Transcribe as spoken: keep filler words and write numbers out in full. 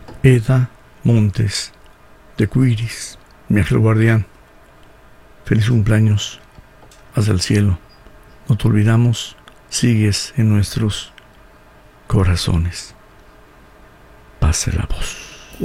Eda Montes de Cuiris, mi ángel guardián, feliz cumpleaños hasta el cielo. No te olvidamos, sigues en nuestros corazones. Pase la voz.